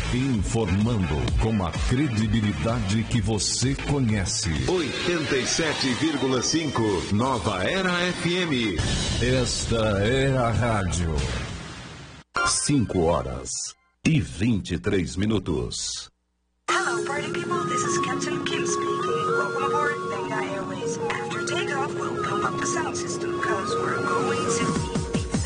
Informando com a credibilidade que você conhece. 87,5 Nova Era FM. Esta é a rádio. 5 horas e 23 minutos. Hello, party people.